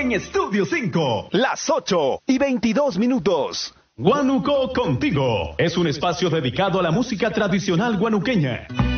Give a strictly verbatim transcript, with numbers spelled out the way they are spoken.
en Estudio cinco. Las ocho y veintidós minutos. Guanuco Contigo es un espacio dedicado a la música tradicional guanuqueña.